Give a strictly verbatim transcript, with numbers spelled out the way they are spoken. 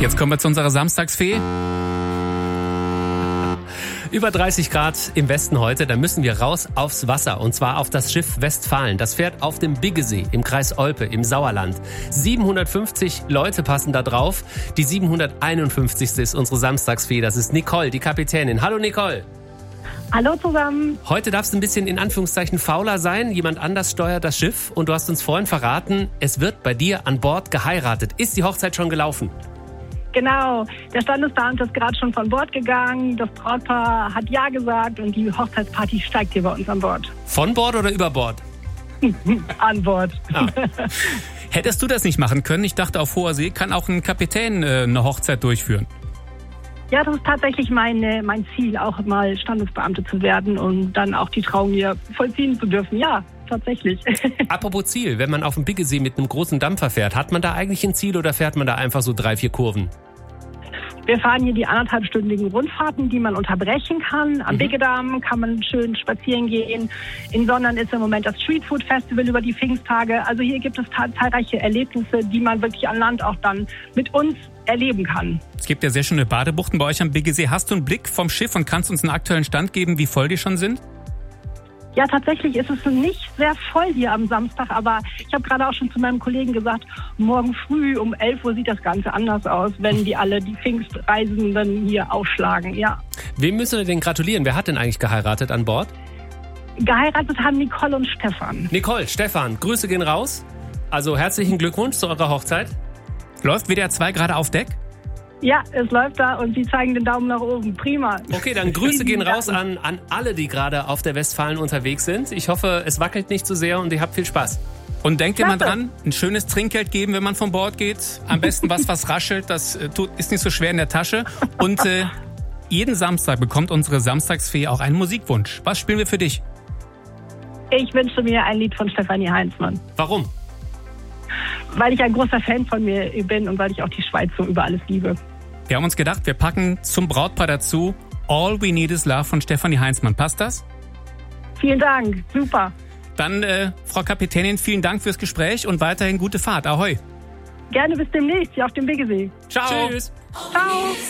Jetzt kommen wir zu unserer Samstagsfee. Über dreißig Grad im Westen heute, da müssen wir raus aufs Wasser und zwar auf das Schiff Westfalen. Das fährt auf dem Biggesee im Kreis Olpe im Sauerland. siebenhundertfünfzig Leute passen da drauf. Die siebenhunderteinundfünfzigste ist unsere Samstagsfee, das ist Nicole, die Kapitänin. Hallo Nicole. Hallo zusammen. Heute darfst du ein bisschen in Anführungszeichen fauler sein. Jemand anders steuert das Schiff und du hast uns vorhin verraten, es wird bei dir an Bord geheiratet. Ist die Hochzeit schon gelaufen? Genau, der Standesbeamte ist gerade schon von Bord gegangen, das Brautpaar hat Ja gesagt und die Hochzeitsparty steigt hier bei uns an Bord. Von Bord oder über Bord? An Bord. Ah. Hättest du das nicht machen können? Ich dachte, auf hoher See kann auch ein Kapitän äh, eine Hochzeit durchführen. Ja, das ist tatsächlich meine, mein Ziel, auch mal Standesbeamte zu werden und dann auch die Trauung hier vollziehen zu dürfen. Ja, tatsächlich. Apropos Ziel, wenn man auf dem Biggesee mit einem großen Dampfer fährt, hat man da eigentlich ein Ziel oder fährt man da einfach so drei, vier Kurven? Wir fahren hier die anderthalbstündigen Rundfahrten, die man unterbrechen kann. Am mhm. Biggedamm kann man schön spazieren gehen. In Sondern ist im Moment das Streetfood Festival über die Pfingsttage. Also hier gibt es zahlreiche Erlebnisse, die man wirklich an Land auch dann mit uns erleben kann. Es gibt ja sehr schöne Badebuchten bei euch am Biggesee. Hast du einen Blick vom Schiff und kannst uns einen aktuellen Stand geben, wie voll die schon sind? Ja, tatsächlich ist es nicht sehr voll hier am Samstag, aber ich habe gerade auch schon zu meinem Kollegen gesagt, morgen früh um elf Uhr sieht das Ganze anders aus, wenn die alle die Pfingstreisenden hier aufschlagen, ja. Wem müssen wir denn gratulieren? Wer hat denn eigentlich geheiratet an Bord? Geheiratet haben Nicole und Stefan. Nicole, Stefan, Grüße gehen raus. Also herzlichen Glückwunsch zu eurer Hochzeit. Läuft W D R zwei gerade auf Deck? Ja, es läuft da und sie zeigen den Daumen nach oben. Prima. Okay, dann Grüße gehen raus an, an alle, die gerade auf der Westfalen unterwegs sind. Ich hoffe, es wackelt nicht zu sehr und ihr habt viel Spaß. Und denkt immer dran, ein schönes Trinkgeld geben, wenn man von Bord geht. Am besten was, was raschelt. Das äh, tut, ist nicht so schwer in der Tasche. Und äh, jeden Samstag bekommt unsere Samstagsfee auch einen Musikwunsch. Was spielen wir für dich? Ich wünsche mir ein Lied von Stefanie Heinzmann. Warum? Weil ich ein großer Fan von mir bin und weil ich auch die Schweiz so über alles liebe. Wir haben uns gedacht, wir packen zum Brautpaar dazu All We Need Is Love von Stefanie Heinzmann. Passt das? Vielen Dank, super. Dann, äh, Frau Kapitänin, vielen Dank fürs Gespräch und weiterhin gute Fahrt. Ahoi. Gerne bis demnächst hier auf dem Biggesee. Ciao. Tschüss. Ciao.